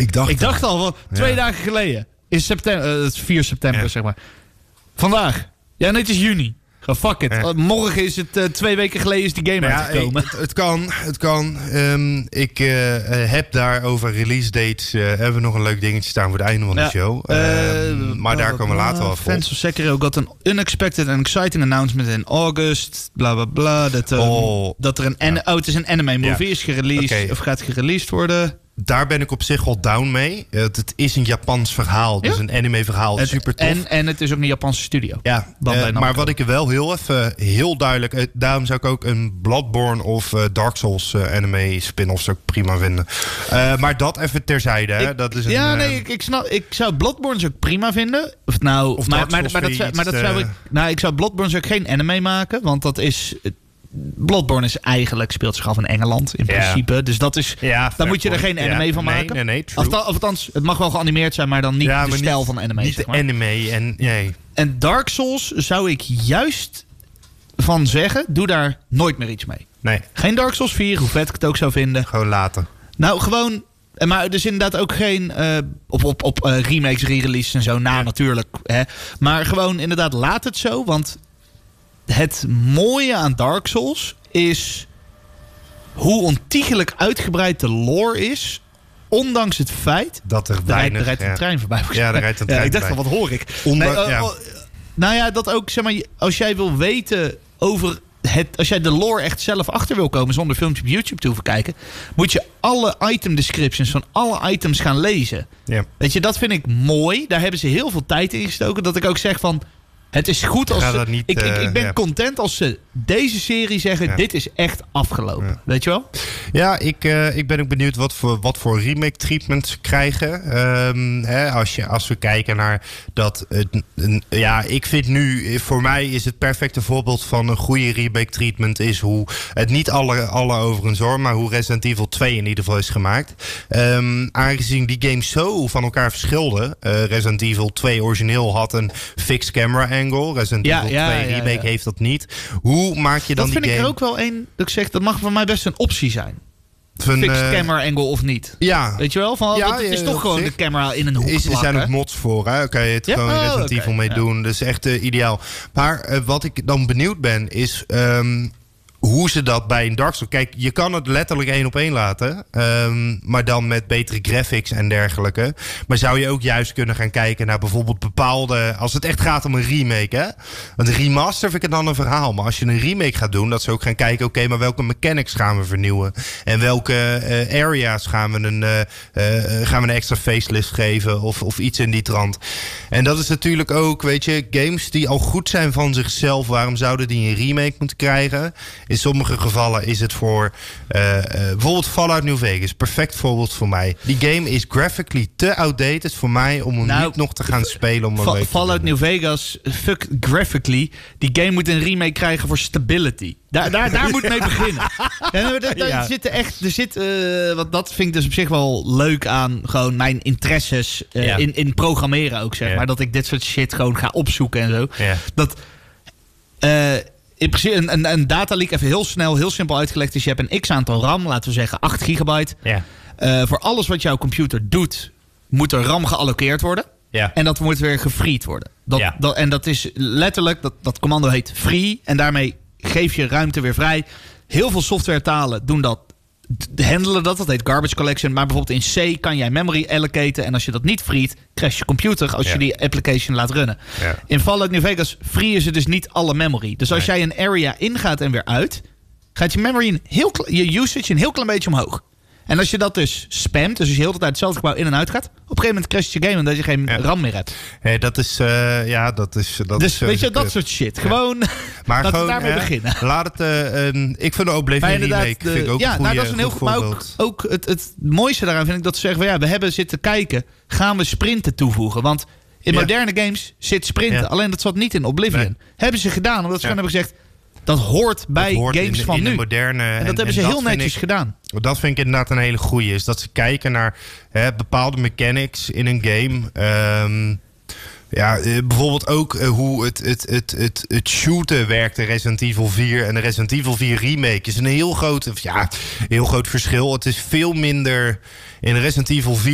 Ik dacht al van 2 dagen geleden. Is september, het is 4 september, zeg maar. Vandaag. Ja, nee, het is juni. Gewoon fuck it. Morgen is het 2 weken geleden is die game uitgekomen. Het kan. Ik heb daar over release dates... hebben we nog een leuk dingetje staan voor het einde van de show. Maar daar komen we later wel voor. Fans of Sekiro got an unexpected and exciting announcement in August. Bla bla bla. Dat er het is een anime movie is gereleased. Of gaat gereleased worden. Daar ben ik op zich wel down mee. Het is een Japans verhaal. Dus een anime verhaal. Super tof. En het is ook een Japanse studio. Ja, maar wat ik er wel heel duidelijk... daarom zou ik ook een Bloodborne of Dark Souls anime spin-offs ook prima vinden. Maar dat even terzijde. Ik zou Bloodborne ook prima vinden. Ik zou Bloodborne ook geen anime maken. Want dat is... Bloodborne speelt zich af in Engeland in principe. Dus dat is. Dan moet je er geen anime van maken. Nee, of althans, het mag wel geanimeerd zijn, maar dan niet de stijl van anime. Niet zeg maar. De anime. En Dark Souls zou ik juist van zeggen, doe daar nooit meer iets mee. Nee. Geen Dark Souls 4, hoe vet ik het ook zou vinden. Gewoon laten. Nou, gewoon. Maar dus inderdaad ook geen op remakes, re-releases en zo natuurlijk. Hè. Maar gewoon inderdaad, laat het zo, want het mooie aan Dark Souls is hoe ontiegelijk uitgebreid de lore is. Ondanks het feit dat er weinig... Er rijdt een trein voorbij. Ja, er rijdt een trein ik dacht van, wat hoor ik? Nou ja, dat ook, zeg maar, als jij wil weten over als jij de lore echt zelf achter wil komen zonder filmpje op YouTube te hoeven kijken, moet je alle item descriptions van alle items gaan lezen. Ja. Weet je, dat vind ik mooi. Daar hebben ze heel veel tijd in gestoken. Dat ik ook zeg van, het is goed als ik ben content als ze deze serie zeggen, dit is echt afgelopen. Ja. Weet je wel? Ja, ik ben ook benieuwd wat voor remake treatment ze krijgen. Als we kijken naar dat... ik vind nu, voor mij is het perfecte voorbeeld van een goede remake treatment is hoe het niet alle overigens hoor, maar hoe Resident Evil 2 in ieder geval is gemaakt. Aangezien die games zo van elkaar verschilden. Resident Evil 2 origineel had een fixed camera angle. Resident Evil 2 remake heeft dat niet. Hoe maak je dan die game? Dat vind ik er ook wel één. Dat ik zeg, dat mag voor mij best een optie zijn. Fixed camera angle of niet. Ja. Weet je wel? Het is toch gewoon de camera in een hoek plakken. Er zijn ook mods voor. Hè? Kan je het gewoon Resident Evil mee doen. Dus echt ideaal. Maar wat ik dan benieuwd ben is... hoe ze dat bij een Dark Souls... Kijk, je kan het letterlijk 1-op-1 laten. Maar dan met betere graphics en dergelijke. Maar zou je ook juist kunnen gaan kijken naar bijvoorbeeld bepaalde... Als het echt gaat om een remake, hè? Want een remaster vind ik het dan een verhaal. Maar als je een remake gaat doen, dat ze ook gaan kijken... Oké, maar welke mechanics gaan we vernieuwen? En welke areas gaan we een extra facelift geven? Of iets in die trant. En dat is natuurlijk ook, weet je... Games die al goed zijn van zichzelf... Waarom zouden die een remake moeten krijgen? In sommige gevallen is het voor bijvoorbeeld Fallout New Vegas. Perfect voorbeeld voor mij. Die game is graphically te outdated voor mij om hem niet nog te gaan spelen. Fallout New Vegas, fuck graphically. Die game moet een remake krijgen voor stability. Daar moet mee beginnen. Want dat vind ik dus op zich wel leuk aan gewoon mijn interesses in programmeren ook, zeg maar. Dat ik dit soort shit gewoon ga opzoeken en zo. Ja. Dat... in principe, een dataleak even heel simpel uitgelegd is... je hebt een x-aantal RAM, laten we zeggen 8 gigabyte. Ja. Voor alles wat jouw computer doet... moet er RAM gealloceerd worden. Ja. En dat moet weer gefreed worden. En dat is letterlijk... Dat commando heet free. En daarmee geef je ruimte weer vrij. Heel veel softwaretalen doen dat... handelen dat heet garbage collection. Maar bijvoorbeeld in C kan jij memory allocaten. En als je dat niet freet, crash je computer als je die application laat runnen. Ja. In Fallout New Vegas freeën ze dus niet alle memory. Dus als jij een area ingaat en weer uit, gaat je memory je usage een heel klein beetje omhoog. En als je dat dus spamt, dus als je heel de tijd hetzelfde gebouw in en uit gaat, op een gegeven moment crasht je game omdat je geen RAM meer hebt. Hey, dat is dus weet je, dat soort shit. Gewoon, maar laten we daarmee beginnen. Laat het, ik vind de Oblivion remake vind ik ook een goede, dat is een heel goed voorbeeld. Maar ook het mooiste daaraan vind ik dat ze zeggen van we hebben zitten kijken, gaan we sprinten toevoegen? Want in moderne games zit sprinten. Alleen dat zat niet in Oblivion. Nee. Hebben ze gedaan, omdat ze hebben gezegd, dat hoort bij games van nu. Moderne, en dat hebben ze heel netjes gedaan. Dat vind ik inderdaad een hele goeie. Is dat ze kijken naar bepaalde mechanics in een game. Bijvoorbeeld ook hoe het shooten werkt in Resident Evil 4 en de Resident Evil 4 remake is een heel groot verschil. Het is veel minder in Resident Evil 4